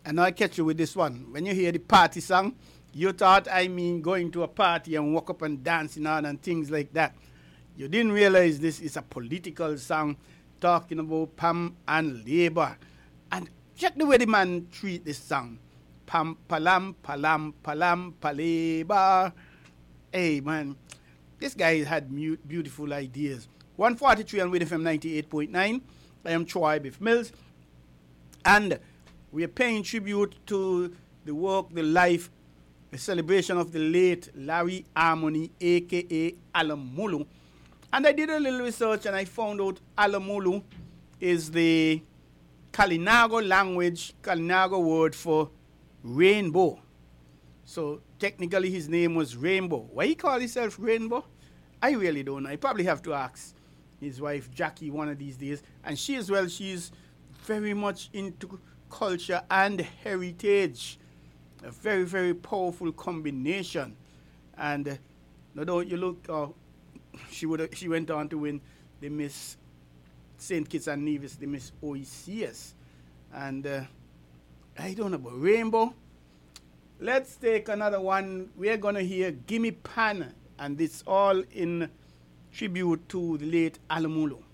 And I catch you with this one. When you hear the party song, you thought I mean going to a party and walk up and dancing on and things like that. You didn't realize this is a political song talking about Pam and Labour. And check the way the man treat this song. Pam palam palam palam paleba. Hey man, this guy had beautiful ideas. 143 on Win FM 98.9. I am Troy Biff Mills. And we are paying tribute to the work, the life, the celebration of the late Larry Harmony, a.k.a. Alamulu. And I did a little research and I found out Alamulu is the Kalinago language, Kalinago word for rainbow. So technically his name was Rainbow. Why he called himself Rainbow? I really don't know. I probably have to ask his wife Jackie one of these days. And she as well, she's very much into culture and heritage. A very, very powerful combination. And no doubt you look, she went on to win the Miss St. Kitts and Nevis, the Miss OECS. And I don't know about Rainbow. Let's take another one. We're going to hear Gimme Pan. And it's all in tribute to the late Alamulu.